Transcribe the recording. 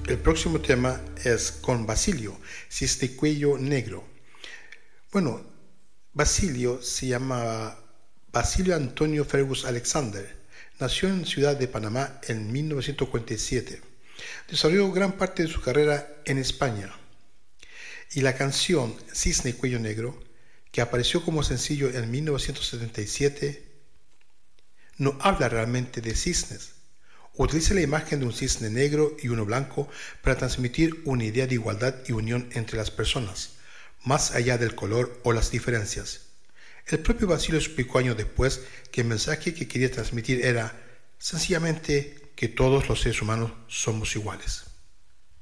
El próximo tema es con Basilio, cisne cuello negro. Bueno, Basilio se llamaba Basilio Antonio Fergus Alexander. Nació en Ciudad de Panamá en 1947. Desarrolló gran parte de su carrera en España. Y la canción Cisne Cuello Negro, que apareció como sencillo en 1977, no habla realmente de cisnes. Utiliza la imagen de un cisne negro y uno blanco para transmitir una idea de igualdad y unión entre las personas, más allá del color o las diferencias. El propio Basilio explicó años después que el mensaje que quería transmitir era sencillamente que todos los seres humanos somos iguales.